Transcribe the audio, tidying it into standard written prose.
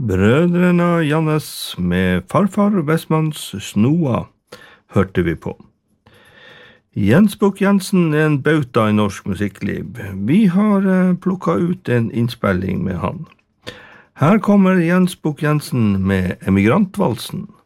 Brødrene Jannes med farfar Vestmanns Snoa hørte vi på. Jens Bukk-Jensen en bauta I norsk musikkliv. Vi har plukket ut en innspilling med han. Her kommer Jens Bukk-Jensen med Emigrantvalsen.